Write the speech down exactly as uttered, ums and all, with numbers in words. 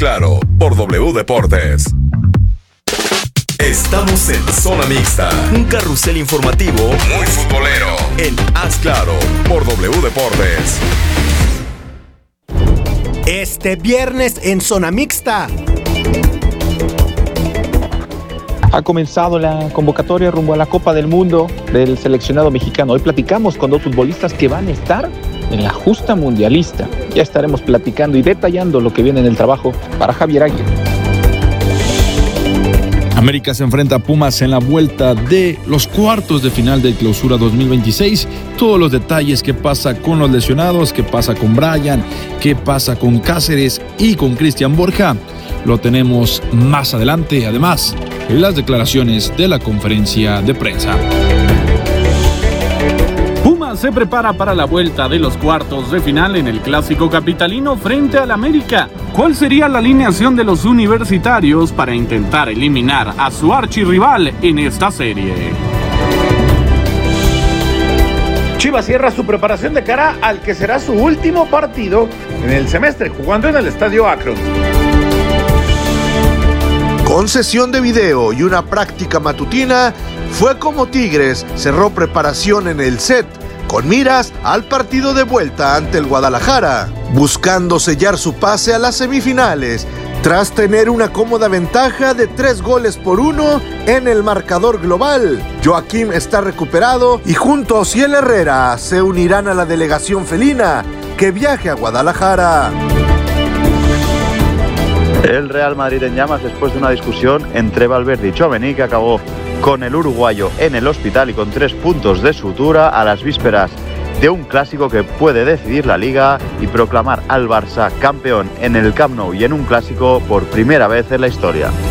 Claro, por W Deportes. Estamos en Zona Mixta, un carrusel informativo muy futbolero en Haz Claro por W Deportes. Este viernes en Zona Mixta. Ha comenzado la convocatoria rumbo a la Copa del Mundo del seleccionado mexicano. Hoy platicamos con dos futbolistas que van a estar en la justa mundialista. Ya estaremos platicando y detallando lo que viene en el trabajo para Javier Aguirre. América se enfrenta a Pumas en la vuelta de los cuartos de final del Clausura dos mil veintiséis. Todos los detalles, qué pasa con los lesionados, qué pasa con Brian, qué pasa con Cáceres y con Cristian Borja, lo tenemos más adelante. Además, las declaraciones de la conferencia de prensa. Pumas se prepara para la vuelta de los cuartos de final en el Clásico Capitalino frente al América. ¿Cuál sería la alineación de los universitarios para intentar eliminar a su archirrival en esta serie? Chivas cierra su preparación de cara al que será su último partido en el semestre, jugando en el Estadio Akron. Con sesión de video y una práctica matutina, fue como Tigres cerró preparación en el set, con miras al partido de vuelta ante el Guadalajara, buscando sellar su pase a las semifinales, tras tener una cómoda ventaja de tres goles por uno en el marcador global. Joaquín está recuperado y junto a Ociel Herrera se unirán a la delegación felina que viaje a Guadalajara. El Real Madrid en llamas después de una discusión entre Valverde y Tchouaméni que acabó con el uruguayo en el hospital y con tres puntos de sutura a las vísperas de un clásico que puede decidir la Liga y proclamar al Barça campeón en el Camp Nou y en un clásico por primera vez en la historia.